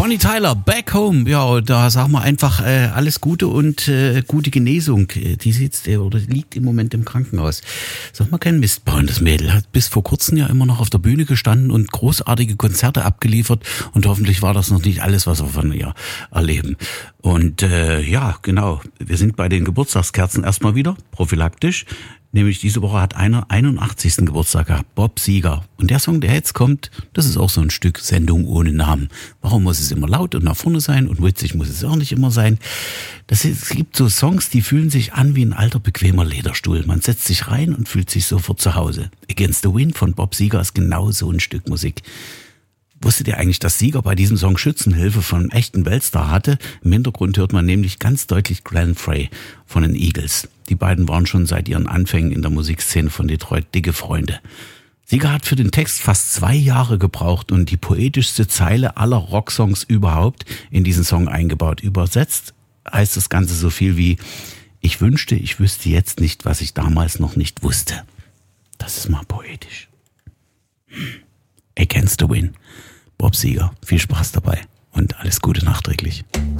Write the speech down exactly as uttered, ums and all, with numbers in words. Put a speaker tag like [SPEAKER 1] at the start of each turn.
[SPEAKER 1] Bonnie Tyler, Back Home. Ja, da sagen wir einfach äh, alles Gute und äh, gute Genesung. Die sitzt äh, oder liegt im Moment im Krankenhaus. Sag mal, kein Mist bauen. Das Mädel hat bis vor kurzem ja immer noch auf der Bühne gestanden und großartige Konzerte abgeliefert. Und hoffentlich war das noch nicht alles, was wir von ihr erleben. Und äh, ja, genau. Wir sind bei den Geburtstagskerzen erstmal wieder, prophylaktisch. Nämlich diese Woche hat einer einundachtzigsten Geburtstag gehabt, Bob Seger. Und der Song, der jetzt kommt, das ist auch so ein Stück Sendung ohne Namen. Warum muss es immer laut und nach vorne sein und witzig muss es auch nicht immer sein? Das ist, es gibt so Songs, die fühlen sich an wie ein alter, bequemer Lederstuhl. Man setzt sich rein und fühlt sich sofort zu Hause. Against the Wind von Bob Seger ist genau so ein Stück Musik. Wusstet ihr eigentlich, dass Seger bei diesem Song Schützenhilfe von einem echten Weltstar hatte? Im Hintergrund hört man nämlich ganz deutlich Glenn Frey von den Eagles. Die beiden waren schon seit ihren Anfängen in der Musikszene von Detroit dicke Freunde. Seger hat für den Text fast zwei Jahre gebraucht und die poetischste Zeile aller Rocksongs überhaupt in diesen Song eingebaut. Übersetzt heißt das Ganze so viel wie: Ich wünschte, ich wüsste jetzt nicht, was ich damals noch nicht wusste. Das ist mal poetisch. Against the Wind. Bob Seger. Viel Spaß dabei und alles Gute nachträglich.